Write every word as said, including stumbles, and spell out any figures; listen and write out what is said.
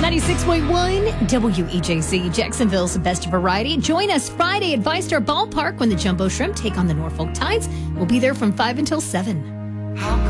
ninety-six point one W E J C, Jacksonville's best variety. Join us Friday at ViStar Ballpark when the Jumbo Shrimp take on the Norfolk Tides. We'll be there from five until seven. How